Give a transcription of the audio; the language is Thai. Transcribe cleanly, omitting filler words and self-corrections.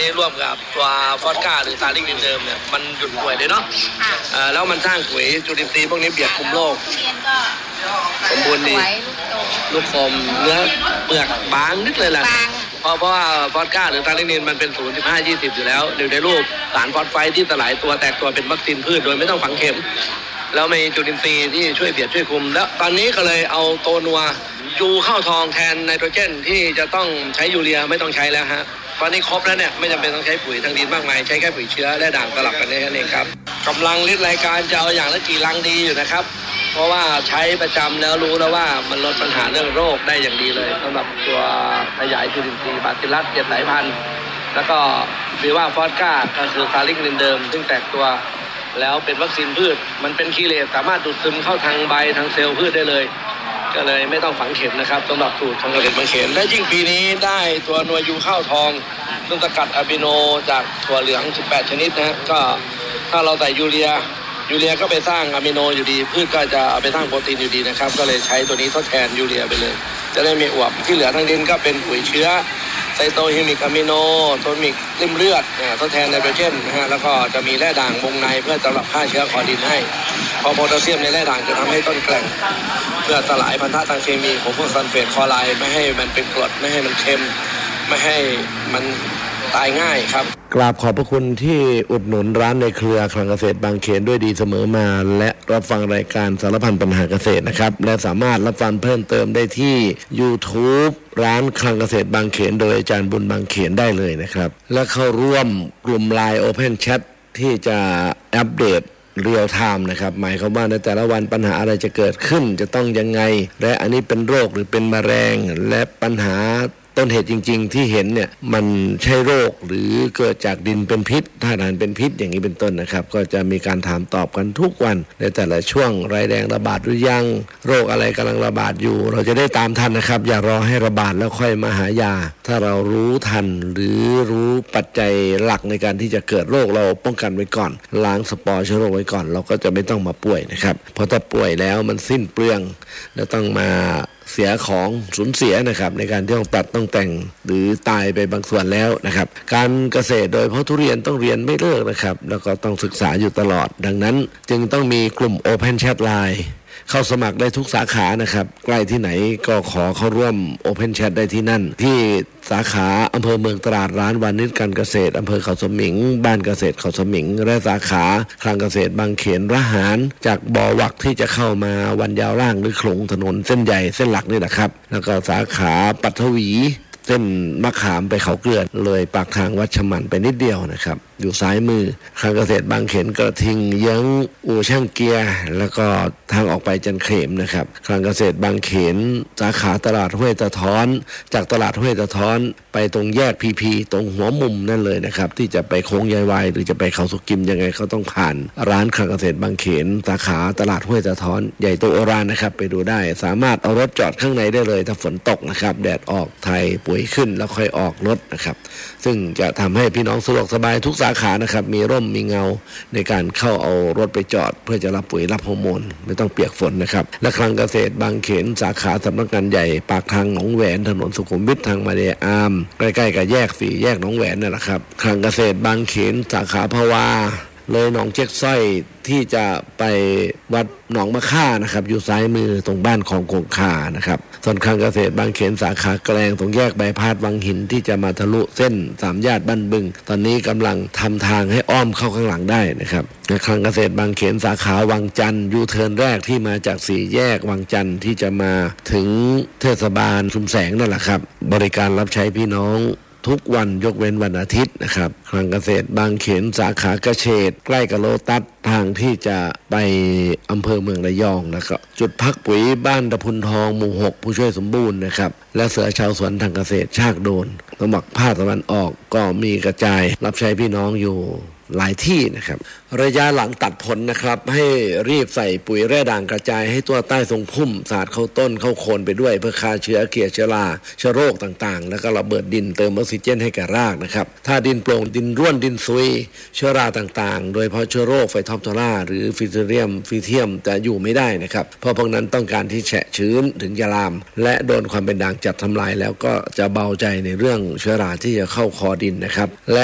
ร่วมกับตัวฟอสก้าหรือซาลิงเดิมเนี่ยมันหยุดป่วยเลยเนาะแล้วมันสร้างปุ๋ยจุลินทรีย์พวกนี้เบียดคุมโรคสมบูรณ์ดีลูกกลมเนื้อเปลือกบางนิดเลยแหละเพราะว่าฟอสก้าหรือซาลิงมันเป็น0.15-20อยู่แล้วอยู่ในรูปสารฟอสไฟที่สลายตัวแตกตัวเป็นวัคซีนพืชโดยไม่ต้องฝังเข็มแล้วมีจุลินทรีย์ที่ช่วยเบียดช่วยคุมแล้วตอนนี้ก็เลยเอาโตนัวยูเข้าทองแทนไนโตรเจนที่จะต้องใช้ยูเรียไม่ต้องใช้แล้วฮะตอนนี้ครบแล้วเนี่ยไม่จำเป็นต้องใช้ปุ๋ยทางดินมากมายใช้แค่ปุ๋ยเชื้อและด่างสลับกันแค่นั้นเองครับกำลังลิตรรายการจะเอาอย่างละกี่ลังดีอยู่นะครับเพราะว่าใช้ประจำแล้วรู้แล้วว่ามันลดปัญหาเรื่องโรคได้อย่างดีเลยสำหรับตัวขยายจุลินทรีย์บาซิลลัส7 สายพันธุ์แล้วก็ฟีว่าฟอสก้าก็คือซาลิงเดิมซึ่งแตกตัวแล้วเป็นวัคซีนพืชมันเป็นคีเลสสามารถดูดซึมเข้าทางใบทางเซลล์พืชได้เลยก็เลยไม่ต้องฝังเข็มนะครับสำหรับสูตรของเกษตรบางเขนและยิ่งปีนี้ได้ตัวนัวยูข้าวทองซึ่งสกัดอะมิโนจากถั่วเหลือง18 ชนิดนะฮะก็ถ้าเราใส่ยูเรียก็ไปสร้างอะมิโนอยู่ดีพืชก็จะเอาไปสร้างโปรตีนอยู่ดีนะครับก็เลยใช้ตัวนี้ทดแทนยูเรียไปเลยจะได้มีอวบที่เหลือทั้งดินก็เป็นปุ๋ยเชื้อไซโตฮิมิกอะมิโนโทมิกริ่มเลือดทดแทนไนโตรเจนนะฮะแล้วก็จะมีแร่ด่างวงในเพื่อสำหรับฆ่าเชื้อคอดินให้พอโพแทสเซียมในแร่ด่างจะทำให้ต้นแกร่งเพื่อสลายพันธะทางเคมีของพวกซัลเฟตคลอไรด์ไม่ให้มันเป็นกรดไม่ให้มันเค็มไม่ให้มันตายง่ายครับกราบขอบพระคุณที่อุดหนุนร้านในเครือคลังเกษตรบางเขนด้วยดีเสมอมาและรับฟังรายการสารพันปัญหาเกษตรนะครับและสามารถรับฟังเพิ่มเติมได้ที่ YouTube ร้านคลังเกษตรบางเขนโดยอาจารย์บุญบางเขนได้เลยนะครับและเข้าร่วมกลุ่ม LINE Open Chat ที่จะอัปเดตเรียลไทม์นะครับหมายความว่าในแต่ละวันปัญหาอะไรจะเกิดขึ้นจะต้องยังไงและอันนี้เป็นโรคหรือเป็นมะเร็งและปัญหาต้นเหตุจริงๆที่เห็นเนี่ยมันใช่โรคหรือเกิดจากดินเป็นพิษธาตุอาหารเป็นพิษอย่างนี้เป็นต้นนะครับก็จะมีการถามตอบกันทุกวันในแต่ละช่วงรายแดงระบาดหรือยังโรคอะไรกำลังระบาดอยู่เราจะได้ตามทันนะครับอย่ารอให้ระบาดแล้วค่อยมาหายาถ้าเรารู้ทันหรือรู้ปัจจัยหลักในการที่จะเกิดโรคเราป้องกันไว้ก่อนล้างสปอร์เชื้อโรคไว้ก่อนเราก็จะไม่ต้องมาป่วยนะครับเพราะถ้าป่วยแล้วมันสิ้นเปลืองแล้วต้องมาเสียของสูญเสียนะครับในการที่ต้องตัดต้องแต่งหรือตายไปบางส่วนแล้วนะครับการเกษตรโดยเฉพาะทุเรียนต้องเรียนไม่เลิกนะครับแล้วก็ต้องศึกษาอยู่ตลอดดังนั้นจึงต้องมีกลุ่ม Open Chat Line เข้าสมัครได้ทุกสาขานะครับใกล้ที่ไหนก็ขอเข้าร่วม Open Chat ได้ที่นั่นที่สาขาอำเภอเมืองตราดร้านวานิชการเกษตรอำเภอเขาสมิงบ้านเกษตรเขาสมิงและสาขาคลังเกษตรบางเขนระหารจากบ่อวักที่จะเข้ามาวันยาวล่างหรือโขลงถนนเส้นใหญ่เส้นหลักนี่แหละครับแล้วก็สาขาปัทวีเส้นมะขามไปเขาเกลือเลยปากทางวัดฉมันไปนิดเดียวนะครับอยู่ซ้ายมือคลังเกษตรบางเขนกระทิงเยื้องอู่ช่างเกียร์แล้วก็ทางออกไปจันเขมนะครับคลังเกษตรบางเขนสาขาตลาดห้วยตะท้อนจากตลาดห้วยตะท้อนไปตรงแยกพีตรงหัวมุมนั่นเลยนะครับที่จะไปโค้งยายวายหรือจะไปเขาสุกิมยังไงเขาต้องผ่านร้านคลังเกษตรบางเขนสาขาตลาดห้วยตะท้อนใหญ่โตโอฬารนะครับไปดูได้สามารถเอารถจอดข้างในได้เลยถ้าฝนตกนะครับแดดออกไทยปุ๋ยขึ้นแล้วค่อยออกรถนะครับซึ่งจะทำให้พี่น้องสะดวกสบายทุกสาขานะครับมีร่มมีเงาในการเข้าเอารถไปจอดเพื่อจะรับปุ๋ยรับฮอร์โมนไม่ต้องเปียกฝนนะครับและคลังเกษตรบางเขนสาขาสำนักงานใหญ่ปากทางหนองแหวนถนนสุขุมวิททางมาเลอามใกล้ๆกับแยก4แยกหนองแหวนนั่นแหละครับคลังเกษตรบางเขนสาขาภาวาเลยหนองเจ๊กสร้อยที่จะไปวัดหนองมะค่านะครับอยู่ซ้ายมือตรงบ้านของกงคานะครับส่วนคลังเกษตรบางเขนสาขาแกลงตรงแยกใบพัดวังหินที่จะมาทะลุเส้นสามญาติบ้านบึงตอนนี้กำลังทำทางให้อ้อมเข้าข้างหลังได้นะครับคลังเกษตรบางเขนสาขาวังจันทร์ยูเทิร์นแรกที่มาจาก4แยกวังจันทร์ที่จะมาถึงเทศบาลชุมแสงนั่นแหละครับบริการรับใช้พี่น้องทุกวันยกเว้นวันอาทิตย์นะครับคลังเกษตรบางเขนสาขาเกษตรใกล้กับโลตัสทางที่จะไปอำเภอเมืองระยองแล้วก็จุดพักปุ๋ยบ้านตะพุนทองหมู่6ผู้ช่วยสมบูรณ์นะครับและเสือชาวสวนทางเกษตรชากโดนตะหมักภาคตะวันออกก็มีกระจายรับใช้พี่น้องอยู่หลายที่นะครับระยะหลังตัดผลนะครับให้รีบใส่ปุ๋ยแร่ด่างกระจายให้ตัวใต้ทรงพุ่มสาดเข้าต้นเข้าโคนไปด้วยเพื่อฆ่าเชื้อเกลี่ยเชื้อราเชื้อโรคต่างๆแล้วก็ระเบิดดินเติมออกซิเจนให้แก่รากนะครับถ้าดินโปร่งดินร่วนดินซุยเชื้อราต่างๆโดยเฉพาะเชื้อโรคไฟท็อปทอร่าหรือฟิเทียมจะอยู่ไม่ได้นะครับเพราะพวกนั้นต้องการที่แฉะชื้นถึงจะลามและโดนความเป็นด่างจัดทำลายแล้วก็จะเบาใจในเรื่องเชื้อราที่จะเข้าคอดินนะครับและ